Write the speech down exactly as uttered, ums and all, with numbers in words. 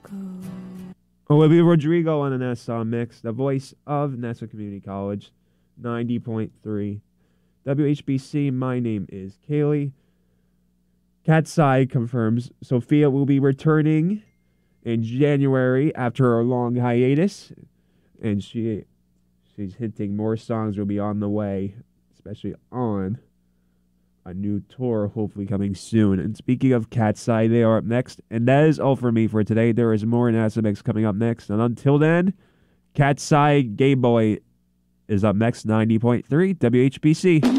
Olivia Rodrigo on the Nassau Mix, the voice of Nassau Community College, ninety point three. W H B C, my name is Kaylee. Cat's Eye confirms Sophia will be returning in January after a long hiatus. And she she's hinting more songs will be on the way, especially on a new tour, hopefully coming soon. And speaking of Cat's Eye, they are up next. And that is all for me for today. There is more Nassau Mix coming up next. And until then, Cat's Eye Gay Boy is up next, ninety point three W H B C.